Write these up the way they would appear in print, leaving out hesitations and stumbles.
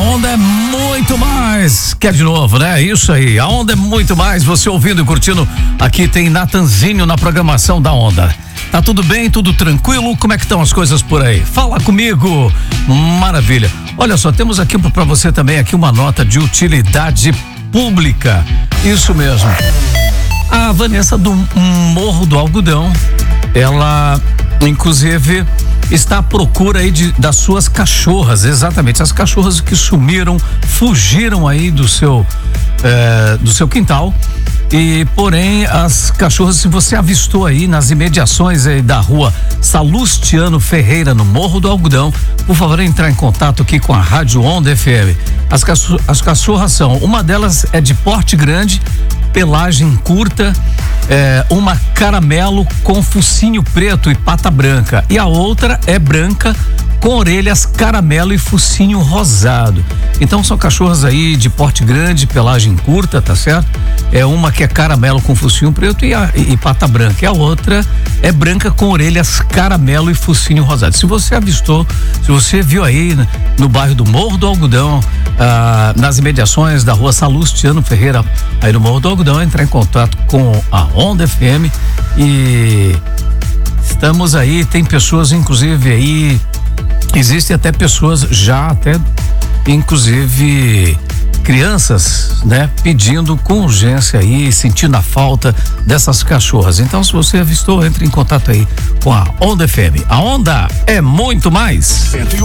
Onda é muito mais. Quer de novo, né? Isso aí, a Onda é muito mais. Você ouvindo e curtindo, aqui tem Natanzinho na programação da Onda. Tá tudo bem, tudo tranquilo? Como é que estão as coisas por aí? Fala comigo. Maravilha. Olha só, temos aqui para você também aqui uma nota de utilidade pública. Isso mesmo. A Vanessa do Morro do Algodão, ela inclusive está à procura aí das suas cachorras, exatamente, as cachorras que sumiram, fugiram aí do seu quintal. E porém as cachorras, se você avistou aí nas imediações aí da rua Salustiano Ferreira, no Morro do Algodão, por favor, entrar em contato aqui com a Rádio Onda FM. As cachorras são, uma delas é de porte grande, pelagem curta, uma caramelo com focinho preto e pata branca, e a outra é branca com orelhas caramelo e focinho rosado. Então são cachorras aí de porte grande, pelagem curta, tá certo? É uma que é caramelo com focinho preto e pata branca, e a outra é branca com orelhas caramelo e focinho rosado. Se você avistou, se você viu aí no bairro do Morro do Algodão, nas imediações da rua Salustiano Ferreira, aí no Morro do Algodão, entrar em contato com a Onda FM e estamos aí, tem pessoas inclusive aí, existem até pessoas já até inclusive crianças, né, pedindo com urgência aí, sentindo a falta dessas cachorras. Então, se você avistou, entre em contato aí com a Onda FM. A Onda é muito mais. 101.1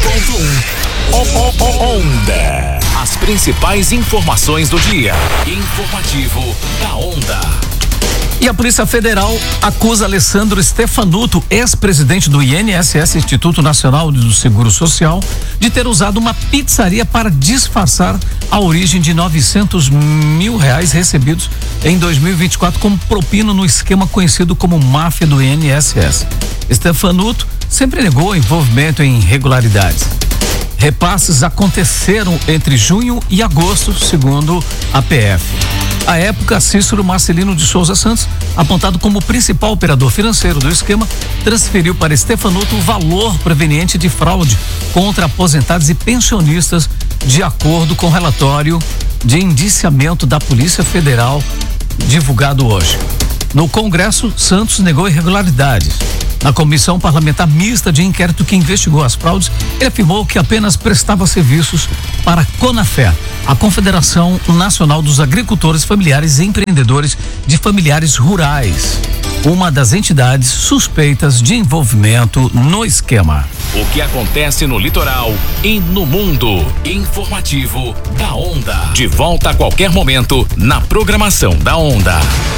Onda. As principais informações do dia. Informativo da Onda. E a Polícia Federal acusa Alessandro Stefanuto, ex-presidente do INSS, Instituto Nacional do Seguro Social, de ter usado uma pizzaria para disfarçar a origem de R$900 mil recebidos em 2024 como propina no esquema conhecido como máfia do INSS. Stefanuto sempre negou envolvimento em irregularidades. Repasses aconteceram entre junho e agosto, segundo a PF. À época, Cícero Marcelino de Souza Santos, apontado como principal operador financeiro do esquema, transferiu para Stefanuto o valor proveniente de fraude contra aposentados e pensionistas, de acordo com o relatório de indiciamento da Polícia Federal divulgado hoje. No Congresso, Santos negou irregularidades. Na Comissão Parlamentar Mista de Inquérito que investigou as fraudes, ele afirmou que apenas prestava serviços para a CONAFE, a Confederação Nacional dos Agricultores Familiares e Empreendedores de Familiares Rurais, uma das entidades suspeitas de envolvimento no esquema. O que acontece no litoral e no mundo. Informativo da Onda. De volta a qualquer momento na programação da Onda.